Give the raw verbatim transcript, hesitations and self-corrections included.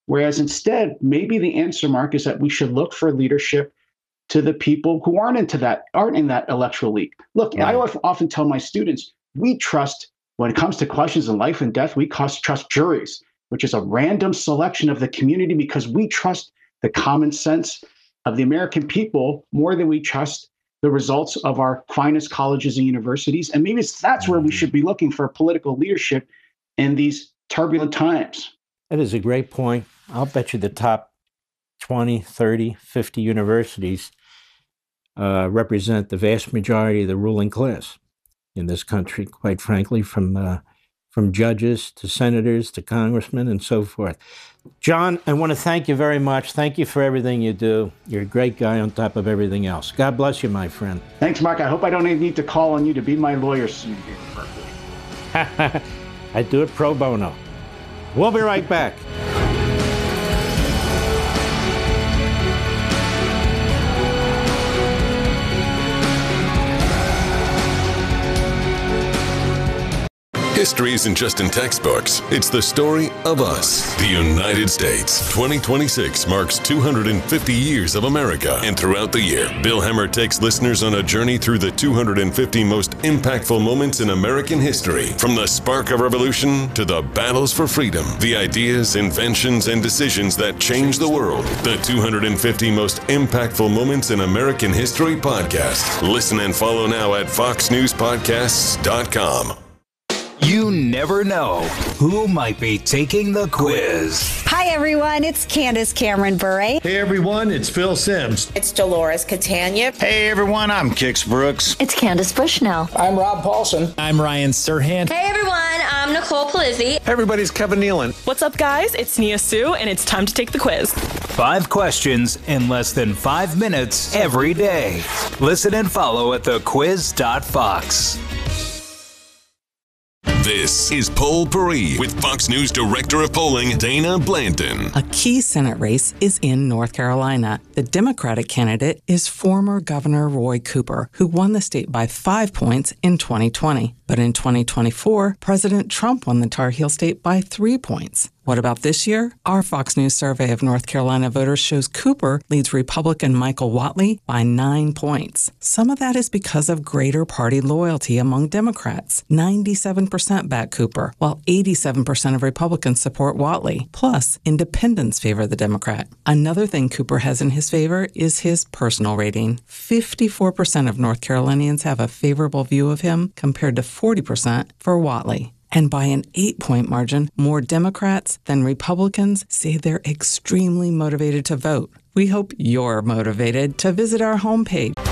Whereas instead, maybe the answer, Mark, is that we should look for leadership to the people who aren't into that, aren't in that electoral league. Look, right. I often tell my students, we trust, when it comes to questions of life and death, we trust juries, which is a random selection of the community, because we trust the common sense of the American people more than we trust the results of our finest colleges and universities. And maybe it's, that's where we should be looking for political leadership in these turbulent times. That is a great point. I'll bet you the top twenty, thirty, fifty universities uh, represent the vast majority of the ruling class in this country, quite frankly, from uh, from judges to senators to congressmen and so forth. John, I want to thank you very much. Thank you for everything you do. You're a great guy on top of everything else. God bless you, my friend. Thanks, Mark. I hope I don't need to call on you to be my lawyer soon here in Berkeley. I do it pro bono. We'll be right back. History isn't just in textbooks. It's the story of us. The United States. twenty twenty-six marks two hundred fifty years of America. And throughout the year, Bill Hemmer takes listeners on a journey through the two hundred fifty most impactful moments in American history. From the spark of revolution to the battles for freedom. The ideas, inventions, and decisions that changed the world. The two hundred fifty most impactful moments in American history podcast. Listen and follow now at fox news podcasts dot com. You never know who might be taking the quiz. Hi, everyone. It's Candace Cameron Bure. Hey, everyone. It's Phil Sims. It's Dolores Catania. Hey, everyone. I'm Kix Brooks. It's Candace Bushnell. I'm Rob Paulson. I'm Ryan Serhant. Hey, everyone. I'm Nicole Palizzi. Hey, everybody. It's Kevin Nealon. What's up, guys? It's Nia Sue, and it's time to take the quiz. Five questions in less than five minutes every day. Listen and follow at the quiz dot fox. This is Poll Paris with Fox News Director of Polling, Dana Blanton. A key Senate race is in North Carolina. The Democratic candidate is former Governor Roy Cooper, who won the state by five points in twenty twenty. But in twenty twenty-four, President Trump won the Tar Heel state by three points. What about this year? Our Fox News survey of North Carolina voters shows Cooper leads Republican Michael Whatley by nine points. Some of that is because of greater party loyalty among Democrats. ninety-seven percent back Cooper, while eighty-seven percent of Republicans support Whatley. Plus, independents favor the Democrat. Another thing Cooper has in his favor is his personal rating. fifty-four percent of North Carolinians have a favorable view of him compared to forty percent for Whatley. And by an eight-point margin, more Democrats than Republicans say they're extremely motivated to vote. We hope you're motivated to visit our homepage,